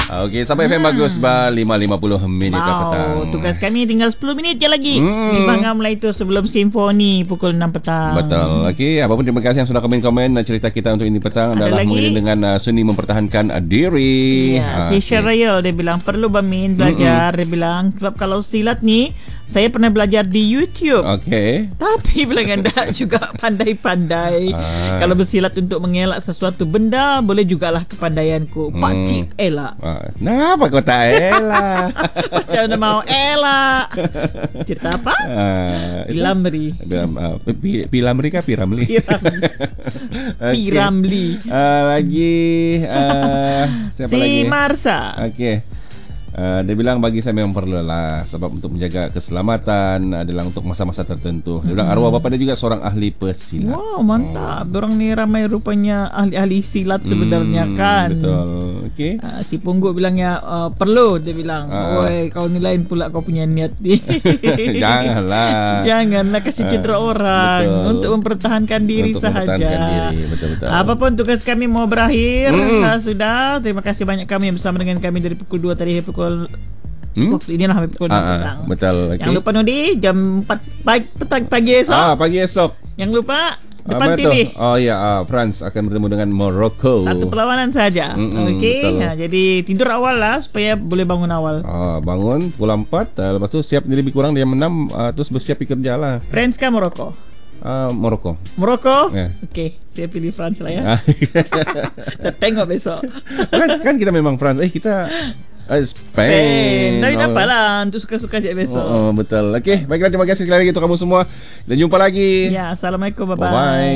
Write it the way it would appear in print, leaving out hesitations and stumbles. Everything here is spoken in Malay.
Okey, sampai FM Bagus 5.50 minit petang. Tugas kami tinggal 10 minit je lagi. Di Bangga Melayu itu sebelum simfoni pukul 6 petang. Betul. Okey, apapun terima kasih yang sudah komen-komen cerita kita untuk ini petang adalah mengiring dengan seni mempertahankan diri. Ya, si Syarayel dia bilang perlu Bamin belajar. Dia bilang sebab kalau silat ni saya pernah belajar di YouTube. Okey. Tapi bilang anda juga pandai-pandai. Kalau bersilat untuk mengelak sesuatu benda, boleh jugalah kepandaianku. Pakcik elak. Kenapa kau tak elak? Macam mana mau elak? Cerita apa? Piramli. Piramli kah Piramli? Piramli. Lagi siapa si lagi? Marsa. Okey. Dia bilang bagi saya memang perlu lah sebab untuk menjaga keselamatan adalah untuk masa-masa tertentu. Dia bilang arwah bapa dia juga seorang ahli pesilat. Wow, mantap. Dorang ni ramai rupanya ahli-ahli silat sebenarnya kan. Betul. Okey. Si Pungguk bilangnya perlu. Dia bilang, "Oi, kau ni lain pula kau punya niat ni." Janganlah kasih cedera orang. Betul. Untuk mempertahankan diri sahaja. Betul-betul. Apapun tugas kami mau berakhir. Sudah. Terima kasih banyak kami yang bersama dengan kami dari pukul 2 tadi pukul waktu inilah sampai pukul 6 petang. Betul. Okay. Jangan lupa Nudi jam 4 pagi esok. Pagi esok. Jangan lupa depan TV. France akan bertemu dengan Morocco. Satu perlawanan saja. Okey. Jadi tidur awal lah supaya boleh bangun awal. Bangun pukul 4, lepas tu siap lebih kurang jam 6, terus bersiap pergi kerja lah. France kah Morocco? Morocco. Yeah. Okey, saya pilih France lah ya. Kita tengok besok. kan kita memang France. Kita Spain. Tapi dapatlah untuk suka-suka je besok. Betul. Okey, baiklah terima kasih sekali lagi untuk kamu semua. Dan jumpa lagi. Ya, assalamualaikum, bye-bye. Bye.